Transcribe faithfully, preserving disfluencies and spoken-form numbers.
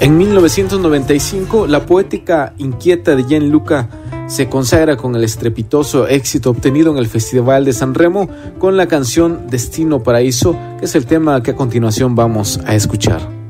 En mil novecientos noventa y cinco, la poética inquieta de Gianluca se consagra con el estrepitoso éxito obtenido en el Festival de San Remo con la canción Destino Paraíso, que es el tema que a continuación vamos a escuchar.